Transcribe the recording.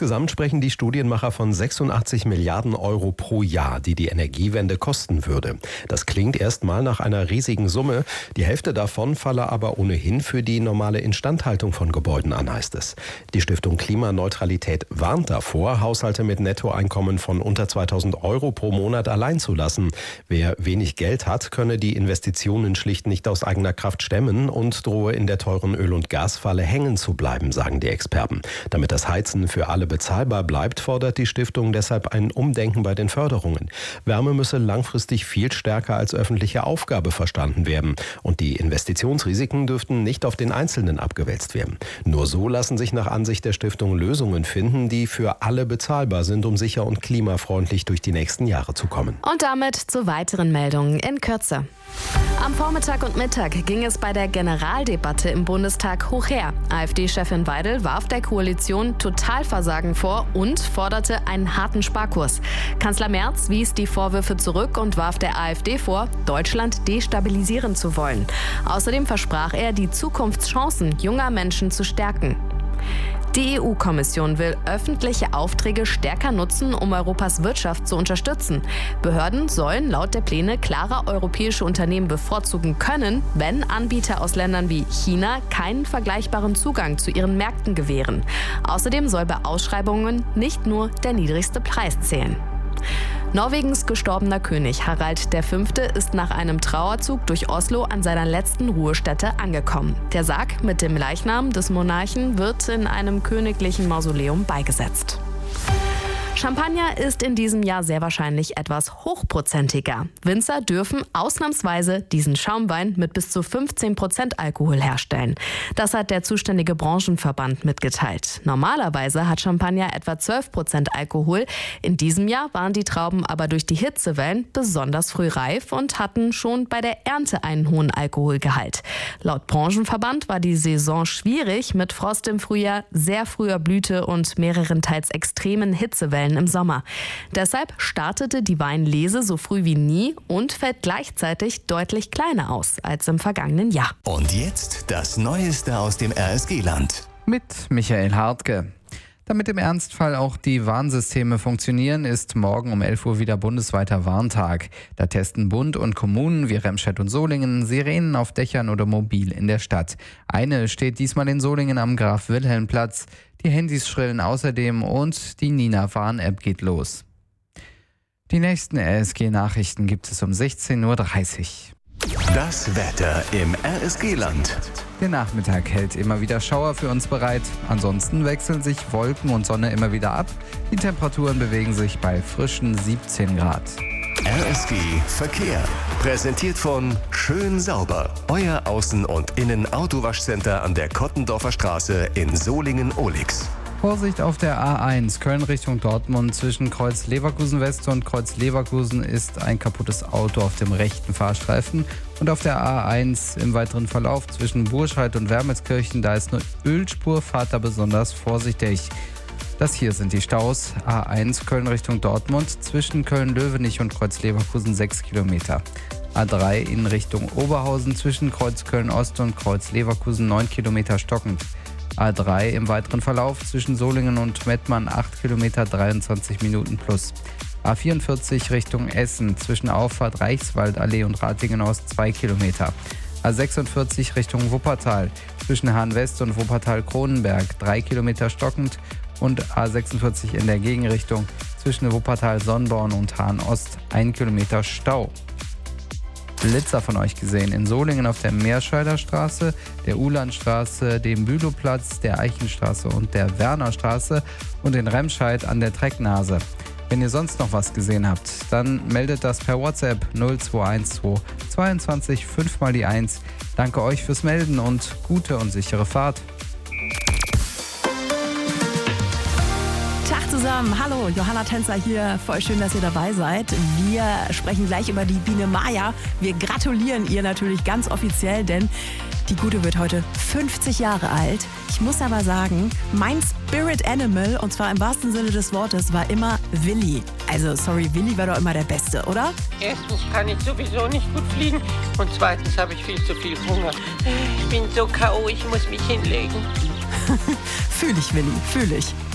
Insgesamt sprechen die Studienmacher von 86 Milliarden Euro pro Jahr, die die Energiewende kosten würde. Das klingt erstmal nach einer riesigen Summe. Die Hälfte davon falle aber ohnehin für die normale Instandhaltung von Gebäuden an, heißt es. Die Stiftung Klimaneutralität warnt davor, Haushalte mit Nettoeinkommen von unter 2.000 Euro pro Monat allein zu lassen. Wer wenig Geld hat, könne die Investitionen schlicht nicht aus eigener Kraft stemmen und drohe in der teuren Öl- und Gasfalle hängen zu bleiben, sagen die Experten. Damit das Heizen für alle bezahlbar bleibt, fordert die Stiftung deshalb ein Umdenken bei den Förderungen. Wärme müsse langfristig viel stärker als öffentliche Aufgabe verstanden werden und die Investitionsrisiken dürften nicht auf den Einzelnen abgewälzt werden. Nur so lassen sich nach Ansicht der Stiftung Lösungen finden, die für alle bezahlbar sind, um sicher und klimafreundlich durch die nächsten Jahre zu kommen. Und damit zu weiteren Meldungen in Kürze. Am Vormittag und Mittag ging es bei der Generaldebatte im Bundestag hoch her. AfD-Chefin Weidel warf der Koalition Totalversagen vor und forderte einen harten Sparkurs. Kanzler Merz wies die Vorwürfe zurück und warf der AfD vor, Deutschland destabilisieren zu wollen. Außerdem versprach er, die Zukunftschancen junger Menschen zu stärken. Die EU-Kommission will öffentliche Aufträge stärker nutzen, um Europas Wirtschaft zu unterstützen. Behörden sollen laut der Pläne klarer europäische Unternehmen bevorzugen können, wenn Anbieter aus Ländern wie China keinen vergleichbaren Zugang zu ihren Märkten gewähren. Außerdem soll bei Ausschreibungen nicht nur der niedrigste Preis zählen. Norwegens gestorbener König Harald V. ist nach einem Trauerzug durch Oslo an seiner letzten Ruhestätte angekommen. Der Sarg mit dem Leichnam des Monarchen wird in einem königlichen Mausoleum beigesetzt. Champagner ist in diesem Jahr sehr wahrscheinlich etwas hochprozentiger. Winzer dürfen ausnahmsweise diesen Schaumwein mit bis zu 15% Alkohol herstellen. Das hat der zuständige Branchenverband mitgeteilt. Normalerweise hat Champagner etwa 12% Alkohol. In diesem Jahr waren die Trauben aber durch die Hitzewellen besonders früh reif und hatten schon bei der Ernte einen hohen Alkoholgehalt. Laut Branchenverband war die Saison schwierig mit Frost im Frühjahr, sehr früher Blüte und mehreren teils extremen Hitzewellen im Sommer. Deshalb startete die Weinlese so früh wie nie und fällt gleichzeitig deutlich kleiner aus als im vergangenen Jahr. Und jetzt das Neueste aus dem RSG-Land. Mit Michael Hartke. Damit im Ernstfall auch die Warnsysteme funktionieren, ist morgen um 11 Uhr wieder bundesweiter Warntag. Da testen Bund und Kommunen wie Remscheid und Solingen Sirenen auf Dächern oder mobil in der Stadt. Eine steht diesmal in Solingen am Graf-Wilhelm-Platz. Die Handys schrillen außerdem und die Nina-Warn-App geht los. Die nächsten RSG-Nachrichten gibt es um 16:30 Uhr. Das Wetter im RSG-Land. Der Nachmittag hält immer wieder Schauer für uns bereit. Ansonsten wechseln sich Wolken und Sonne immer wieder ab. Die Temperaturen bewegen sich bei frischen 17 Grad. RSG Verkehr. Präsentiert von Schön Sauber. Euer Außen- und Innen-Autowaschcenter an der Kottendorfer Straße in Solingen-Ohlix. Vorsicht auf der A1 Köln Richtung Dortmund. Zwischen Kreuz Leverkusen West und Kreuz Leverkusen ist ein kaputtes Auto auf dem rechten Fahrstreifen. Und auf der A1 im weiteren Verlauf zwischen Burscheid und Wermelskirchen, da ist eine Ölspur, fahrt da besonders vorsichtig. Das hier sind die Staus. A1 Köln Richtung Dortmund zwischen Köln-Löwenich und Kreuz Leverkusen 6 Kilometer. A3 in Richtung Oberhausen zwischen Kreuz Köln-Ost und Kreuz Leverkusen 9 Kilometer stockend. A3 im weiteren Verlauf zwischen Solingen und Mettmann 8 Kilometer 23 Minuten plus. A44 Richtung Essen zwischen Auffahrt Reichswaldallee und Ratingen Ost 2 Kilometer. A46 Richtung Wuppertal zwischen Hahn West und Wuppertal-Kronenberg 3 Kilometer stockend und A46 in der Gegenrichtung zwischen Wuppertal-Sonnborn und Hahn Ost 1 Kilometer Stau. Blitzer von euch gesehen in Solingen auf der Meerscheider Straße, der Uhlandstraße, dem Bülowplatz, der Eichenstraße und der Wernerstraße und in Remscheid an der Trecknase. Wenn ihr sonst noch was gesehen habt, dann meldet das per WhatsApp 0212 22 5 mal die 1. Danke euch fürs Melden und gute und sichere Fahrt. Tag zusammen, hallo, Johanna Tänzer hier, voll schön, dass ihr dabei seid. Wir sprechen gleich über die Biene Maya. Wir gratulieren ihr natürlich ganz offiziell, denn die Gute wird heute 50 Jahre alt. Ich muss aber sagen, mein Spirit Animal, und zwar im wahrsten Sinne des Wortes, war immer Willi. Also, sorry, Willi war doch immer der Beste, oder? Erstens kann ich sowieso nicht gut fliegen und zweitens habe ich viel zu viel Hunger. Ich bin so K.O., ich muss mich hinlegen. Fühl ich, Willi, fühl ich.